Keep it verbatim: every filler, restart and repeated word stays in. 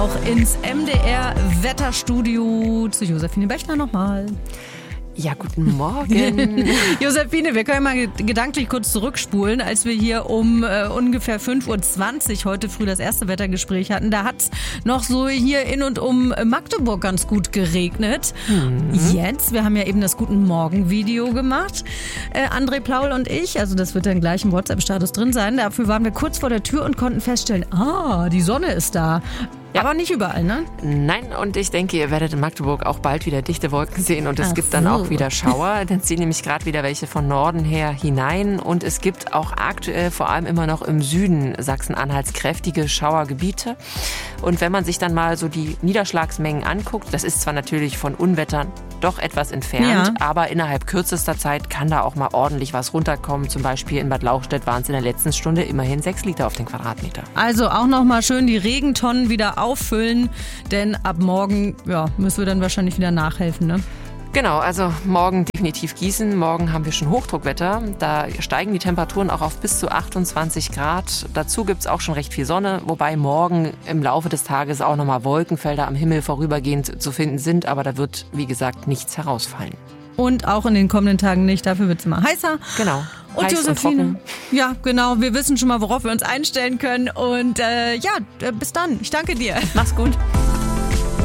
Auch ins M D R-Wetterstudio zu Josephine Bechner nochmal. Ja, guten Morgen. Josephine, wir können mal gedanklich kurz zurückspulen, als wir hier um äh, ungefähr fünf Uhr zwanzig heute früh das erste Wettergespräch hatten. Da hat es noch so hier in und um Magdeburg ganz gut geregnet. Mhm. Jetzt, wir haben ja eben das Guten Morgen-Video gemacht, äh, André Plaul und ich, also das wird dann gleich im WhatsApp-Status drin sein. Dafür waren wir kurz vor der Tür und konnten feststellen, ah, die Sonne ist da. Ja. Aber nicht überall, ne? Nein, und ich denke, ihr werdet in Magdeburg auch bald wieder dichte Wolken sehen und es Ach gibt dann so. auch wieder Schauer. Dann ziehen nämlich gerade wieder welche von Norden her hinein und es gibt auch aktuell vor allem immer noch im Süden Sachsen-Anhalts kräftige Schauergebiete. Und wenn man sich dann mal so die Niederschlagsmengen anguckt, das ist zwar natürlich von Unwettern doch etwas entfernt, ja. aber innerhalb kürzester Zeit kann da auch mal ordentlich was runterkommen. Zum Beispiel in Bad Lauchstädt waren es in der letzten Stunde immerhin sechs Liter auf den Quadratmeter. Also auch noch mal schön die Regentonnen wieder auffüllen, denn ab morgen ja, müssen wir dann wahrscheinlich wieder nachhelfen, ne? Genau, also morgen definitiv gießen. Morgen haben wir schon Hochdruckwetter. Da steigen die Temperaturen auch auf bis zu achtundzwanzig Grad. Dazu gibt es auch schon recht viel Sonne, wobei morgen im Laufe des Tages auch nochmal Wolkenfelder am Himmel vorübergehend zu finden sind. Aber da wird, wie gesagt, nichts herausfallen. Und auch in den kommenden Tagen nicht, dafür wird es immer heißer. Genau. Und heiß Josephine, und trocken. Ja, genau, wir wissen schon mal, worauf wir uns einstellen können. Und äh, ja, bis dann. Ich danke dir. Mach's gut.